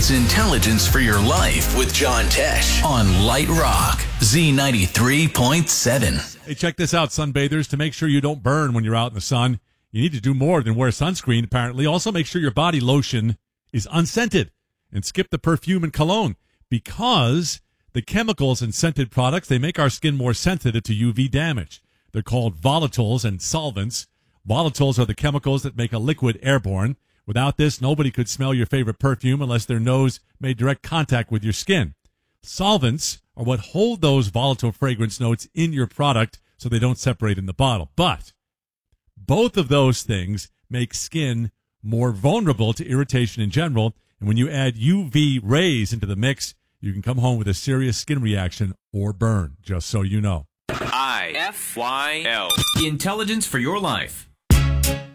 It's Intelligence for Your Life with John Tesh on Light Rock Z93.7. Hey, check this out, sunbathers. To make sure you don't burn when you're out in the sun, you need to do more than wear sunscreen, apparently. Also, make sure your body lotion is unscented and skip the perfume and cologne, because the chemicals in scented products, they make our skin more sensitive to UV damage. They're called volatiles and solvents. Volatiles are the chemicals that make a liquid airborne. Without this, nobody could smell your favorite perfume unless their nose made direct contact with your skin. Solvents are what hold those volatile fragrance notes in your product so they don't separate in the bottle. But both of those things make skin more vulnerable to irritation in general. And when you add UV rays into the mix, you can come home with a serious skin reaction or burn, just so you know. IFYL. Intelligence for Your Life.